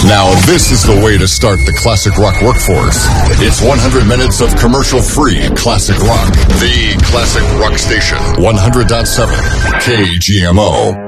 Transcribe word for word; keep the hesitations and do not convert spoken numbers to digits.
Now this is the way to start the classic rock workforce. It's one hundred minutes of commercial-free classic rock. The classic rock station, one hundred point seven K G M O.